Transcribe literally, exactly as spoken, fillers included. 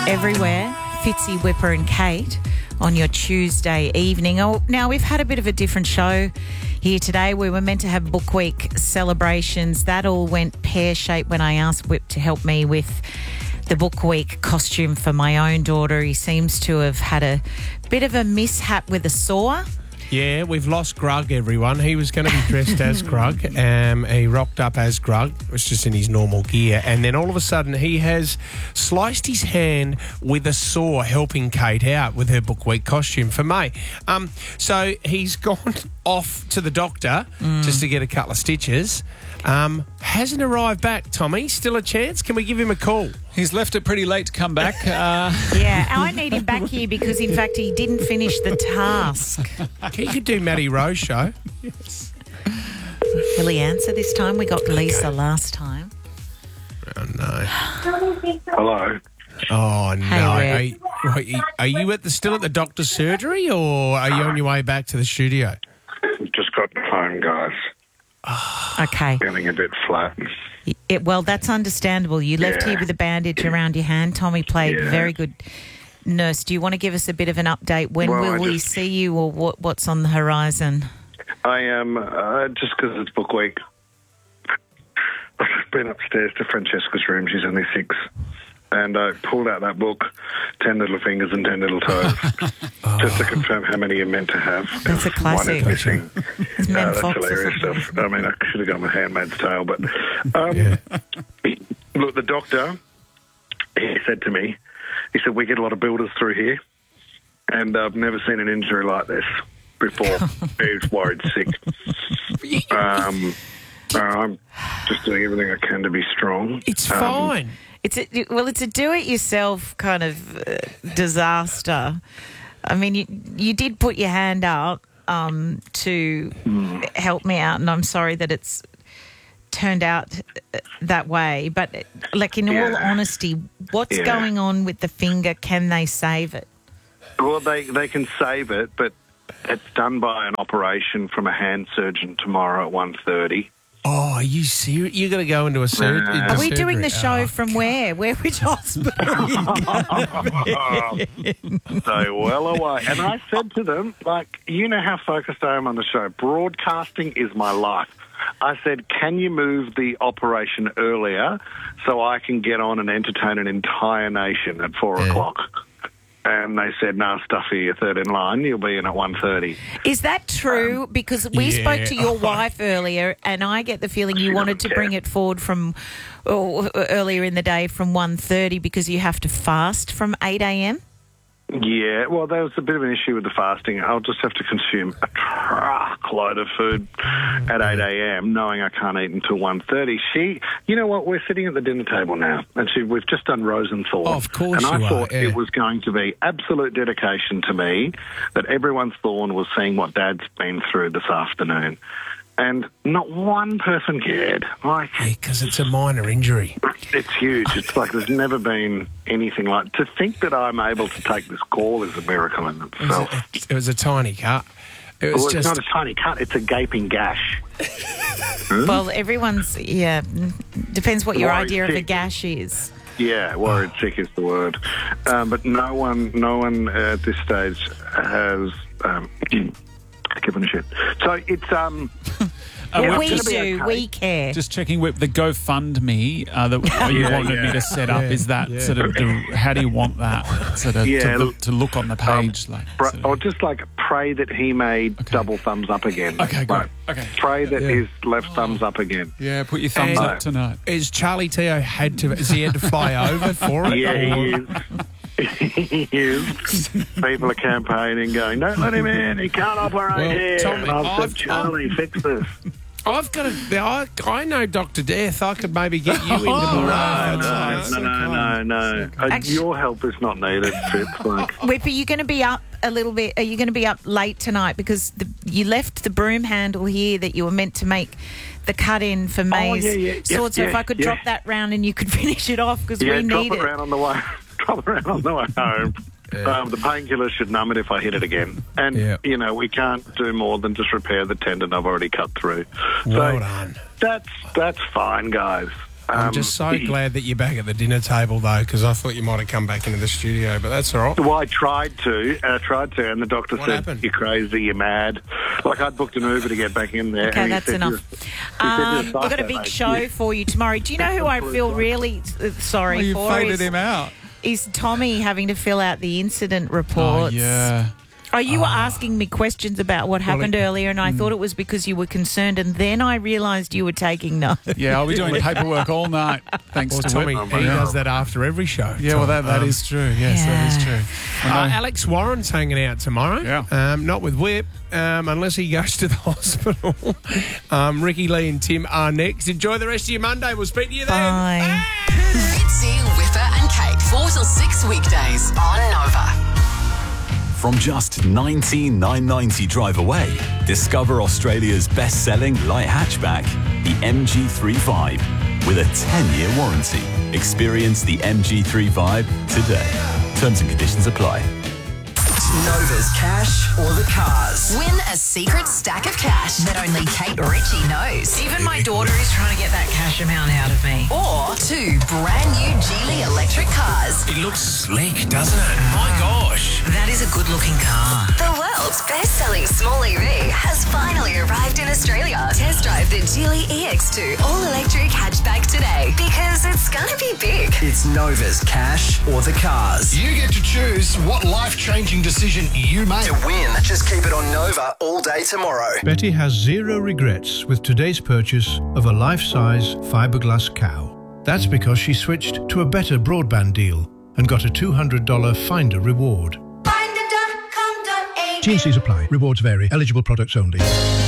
everywhere. Fitzy, Whipper and Kate on your Tuesday evening. Oh, now, we've had a bit of a different show here today. We were meant to have Book Week celebrations. That all went pear-shaped when I asked Whip to help me with the Book Week costume for my own daughter. He seems to have had a bit of a mishap with a saw. Yeah, we've lost Grug, everyone. He was going to be dressed as Grug. Um, he rocked up as Grug. It was just in his normal gear. And then all of a sudden, he has sliced his hand with a saw, helping Kate out with her Book Week costume for May. Um, so he's gone off to the doctor mm. just to get a couple of stitches. Um, hasn't arrived back, Tommy. Still a chance? Can we give him a call? He's left it pretty late to come back. Uh... Yeah, I need him back here because, in fact, he didn't finish the task. He could do Matty Rowe's show. Yes. Will he answer this time? We got Lisa okay. last time. Oh, no. Hello. Oh, no. Hey, are, you, are you at the still at the doctor's surgery, or are you on your way back to the studio? Just got home, guys. Okay. Feeling a bit flat. It, well, that's understandable. You left yeah. here with a bandage around your hand. Tommy played yeah. very good nurse. Do you want to give us a bit of an update? When well, will just, we see you, or what, what's on the horizon? I am, uh, just because it's Book Week, I've been upstairs to Francesca's room. She's only six. And I pulled out that book, Ten Little Fingers and Ten Little Toes, oh. just to confirm how many you're meant to have. That's a classic. One is missing. It's uh, that's hilarious stuff. I mean, I should have gone with Handmaid's Tale, but um, yeah. Look, the doctor, he said to me, he said, we get a lot of builders through here, and I've never seen an injury like this before. He's worried sick. Um, uh, I'm just doing everything I can to be strong. It's um, fine. It's a, well, it's a do-it-yourself kind of uh, disaster. I mean, you you did put your hand out um, to mm. help me out, and I'm sorry that it's turned out that way. But, like, in yeah. all honesty, what's yeah. going on with the finger? Can they save it? Well, they, they can save it, but it's done by an operation from a hand surgeon tomorrow at one thirty. Oh, are you serious? You're going to go into a surgery? Nah. Are we surgery? doing the show oh, from God. where? Where, which hospital are you going to So well away. And I said to them, like, you know how focused I am on the show. Broadcasting is my life. I said, can you move the operation earlier so I can get on and entertain an entire nation at four yeah. o'clock? And they said, no, Stuffy, you're third in line. You'll be in at one thirty. Is that true? Um, because we yeah. spoke to your wife earlier, and I get the feeling you wanted to care. bring it forward from oh, earlier in the day from one thirty because you have to fast from eight a.m.? Yeah, well, there was a bit of an issue with the fasting. I'll just have to consume a truckload of food at eight a.m. knowing I can't eat until one thirty. She, you know what, we're sitting at the dinner table now, and she, we've just done Rosenthal. Oh, of course And I you thought are, yeah. it was going to be absolute dedication to me that everyone's thorn was seeing what Dad's been through this afternoon. And not one person cared. Like, yeah, because it's a minor injury. It's huge. It's like there's never been anything like... To think that I'm able to take this call is a miracle in itself. It was a, it was a tiny cut. It was well, just... it's not a tiny cut. It's a gaping gash. hmm? Well, everyone's... Yeah, depends what your Worried idea sick. of a gash is. Yeah, worried sick is the word. Um, but no one, no one at this stage has... Um, given a shit. So it's... um. Uh, yeah, we just, do. okay. We care. Just checking, Whip, the GoFundMe uh, that you yeah, wanted yeah. me to set up, Yeah, is that yeah. sort of, the, how do you want that sort of Yeah, to, look, to look on the page? Um, like, br- sort of. Or just like pray that he made Okay. double thumbs up again. Okay, good. Right. Okay. Pray that Yeah. his left thumbs up again. Yeah, put your thumbs And- up tonight. Is Charlie Teo had to... Is he had to fly over for it? Yeah, or- he is. He is. People are campaigning, going, don't let him in, he can't operate Well, here. Tommy, and I've I've- said, Charlie, fix this. I've got a... I, I know Doctor Death. I could maybe get you into the No, ride. no, no, no, no, no. Uh, Actually- your help is not needed, Fitz. Like, Whip, are you going to be up a little bit? Are you going to be up late tonight? Because the, you left the broom handle here that you were meant to make the cut in for May's yeah, yeah, yeah, sword. So if yeah, I could yeah. drop that round and you could finish it off because yeah, we drop need it it. around on the way. Drop it around on the way home. Yeah. Um, the painkiller should numb it if I hit it again. And, Yeah. you know, we can't do more than just repair the tendon I've already cut through. Well so done. That's, that's fine, guys. I'm Um, just so glad that you're back at the dinner table, though, because I thought you might have come back into the studio, but that's all right. Well, I tried to, I tried to, and the doctor What said, happened? "You're crazy, you're mad." Like, I'd booked an Uber to get back in there. Okay, and he that's said, enough. "You're- he said, "You're Um, a we've got a psycho, big mate." show Yeah. for you tomorrow. Do you know who I feel really uh, sorry Oh, you for? faded Is, him out. is Tommy having to fill out the incident reports. Oh, yeah. Oh, you were asking me questions about what happened it- earlier, and I thought it was because you were concerned, and then I realised you were taking notes. Yeah, I'll be doing paperwork all night, thanks Well, to Tommy, Whip. he yeah. does that after every show. Yeah, well, that, that Um, is true. Yes, that is Yeah. true. Uh, I know. Alex Warren's hanging out tomorrow. Yeah. Um, not with Whip, um, unless he goes to the hospital. um, Ricky Lee and Tim are next. Enjoy the rest of your Monday. We'll speak to you then. Bye. Fitzy, Whipper and Kate. four till six weekdays on Nova. From just nineteen thousand nine hundred ninety drive away, discover Australia's best-selling light hatchback, the M G three Vibe, with a ten-year warranty. Experience the M G three Vibe today. Terms and conditions apply. Nova's cash or the cars. Win a secret stack of cash that only Kate Ritchie knows. Even my daughter is trying to get that cash amount out of me. Or two brand new Geely electric cars. It looks sleek, doesn't it? My gosh. That is a good-looking car. The world's best-selling small E V has finally arrived in Australia. Test drive the Geely E X two all-electric hatchback today, because it's gonna be big. It's Nova's cash or the cars. You get to choose what life-changing decision you make. To win, just keep it on Nova all day tomorrow. Betty has zero regrets with today's purchase of a life-size fiberglass cow. That's because she switched to a better broadband deal and got a two hundred dollars Finder reward. T and C's apply. Rewards vary. Eligible products only.